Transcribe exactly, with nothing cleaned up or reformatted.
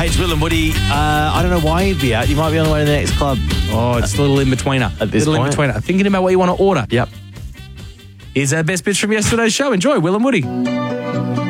it's Will and Woody. Uh, I don't know why you'd be out. You might be on the way to the next club. Oh, it's a little in-betweener. At this little point. in-betweener. Thinking about what you want to order. Yep. Here's our best bits from yesterday's show. Enjoy, Will and Woody.